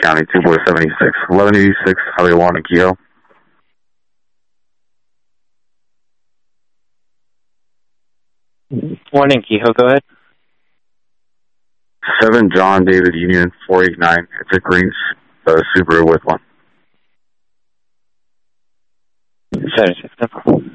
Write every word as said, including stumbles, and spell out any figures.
County, two four seven six, eleven eighty-six, Highway one in Kehoe. One in Kehoe, go ahead. seven John David Union, four eight nine. It's a green uh, Subaru with one. seven six.